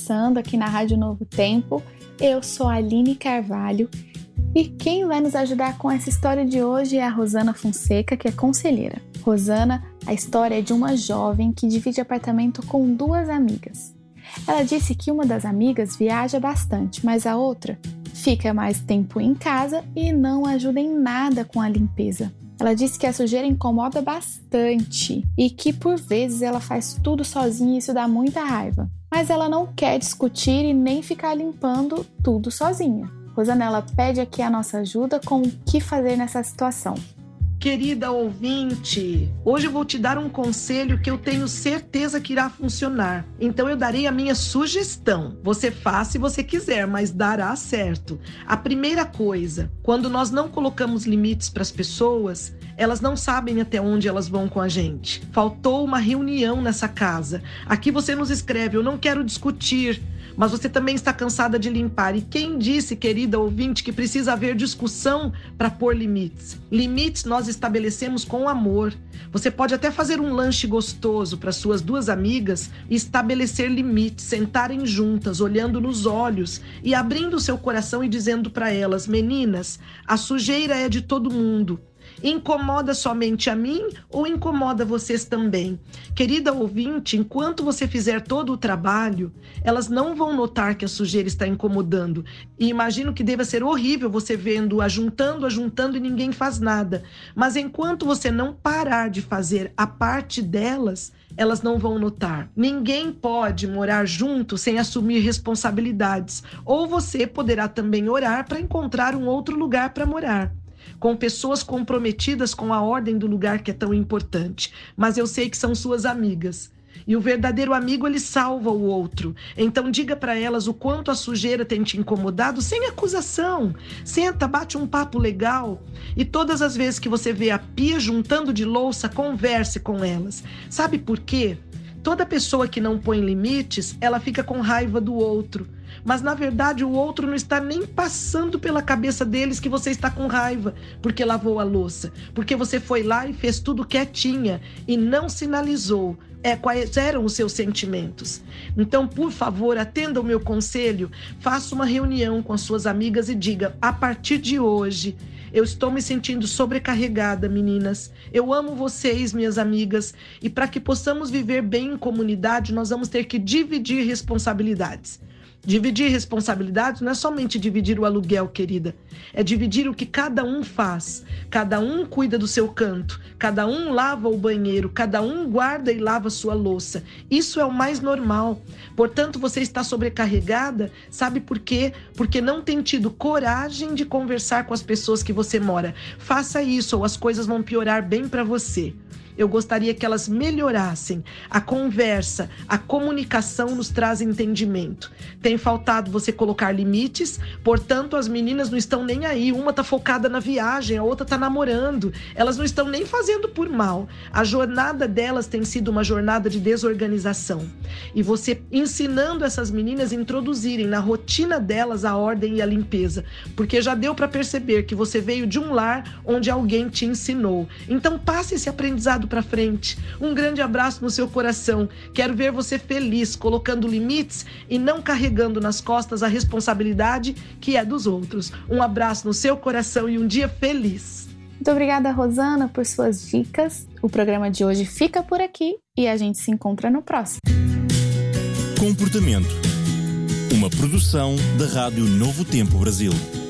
começando aqui na Rádio Novo Tempo. Eu sou a Aline Carvalho e quem vai nos ajudar com essa história de hoje é a Rosana Fonseca, que é conselheira. Rosana, a história é de uma jovem que divide apartamento com duas amigas. Ela disse que uma das amigas viaja bastante, mas a outra fica mais tempo em casa e não ajuda em nada com a limpeza. Ela disse que a sujeira incomoda bastante e que por vezes ela faz tudo sozinha e isso dá muita raiva. Mas ela não quer discutir e nem ficar limpando tudo sozinha. Rosana, ela pede aqui a nossa ajuda com o que fazer nessa situação. Querida ouvinte, hoje eu vou te dar um conselho que eu tenho certeza que irá funcionar. Então eu darei a minha sugestão. Você faz se você quiser, mas dará certo. A primeira coisa, quando nós não colocamos limites para as pessoas, elas não sabem até onde elas vão com a gente. Faltou uma reunião nessa casa. Aqui você nos escreve, eu não quero discutir, mas você também está cansada de limpar. E quem disse, querida ouvinte, que precisa haver discussão para pôr limites? Limites nós estabelecemos com amor. Você pode até fazer um lanche gostoso para suas duas amigas e estabelecer limites, sentarem juntas, olhando nos olhos e abrindo o seu coração e dizendo para elas: meninas, a sujeira é de todo mundo. Incomoda somente a mim ou incomoda vocês também? Querida ouvinte, enquanto você fizer todo o trabalho, elas não vão notar que a sujeira está incomodando. E imagino que deva ser horrível você vendo ajuntando e ninguém faz nada. Mas enquanto você não parar de fazer a parte delas, elas não vão notar. Ninguém pode morar junto sem assumir responsabilidades. Ou você poderá também orar para encontrar um outro lugar para morar, com pessoas comprometidas com a ordem do lugar que é tão importante. Mas eu sei que são suas amigas. E o verdadeiro amigo, ele salva o outro. Então diga para elas o quanto a sujeira tem te incomodado, sem acusação. Senta, bate um papo legal. E todas as vezes que você vê a pia juntando de louça, converse com elas. Sabe por quê? Toda pessoa que não põe limites, ela fica com raiva do outro. Mas, na verdade, o outro não está nem passando pela cabeça deles que você está com raiva porque lavou a louça. Porque você foi lá e fez tudo quietinha e não sinalizou quais eram os seus sentimentos. Então, por favor, atenda o meu conselho, faça uma reunião com as suas amigas e diga: a partir de hoje, eu estou me sentindo sobrecarregada, meninas. Eu amo vocês, minhas amigas. E para que possamos viver bem em comunidade, nós vamos ter que dividir responsabilidades. Dividir responsabilidades não é somente dividir o aluguel, querida. É dividir o que cada um faz. Cada um cuida do seu canto. Cada um lava o banheiro. Cada um guarda e lava a sua louça. Isso é o mais normal. Portanto, você está sobrecarregada, sabe por quê? Porque não tem tido coragem de conversar com as pessoas que você mora. Faça isso ou as coisas vão piorar bem para você. Eu gostaria que elas melhorassem. A conversa, a comunicação nos traz entendimento. Tem faltado você colocar limites, portanto as meninas não estão nem aí. Uma está focada na viagem, a outra está namorando. Elas não estão nem fazendo por mal. A jornada delas tem sido uma jornada de desorganização. E você ensinando essas meninas a introduzirem na rotina delas a ordem e a limpeza. Porque já deu para perceber que você veio de um lar onde alguém te ensinou. Então passe esse aprendizado para frente. Um grande abraço no seu coração. Quero ver você feliz, colocando limites e não carregando nas costas a responsabilidade que é dos outros. Um abraço no seu coração e um dia feliz. Muito obrigada, Rosana, por suas dicas. O programa de hoje fica por aqui e a gente se encontra no próximo. Comportamento. Uma produção da Rádio Novo Tempo Brasil.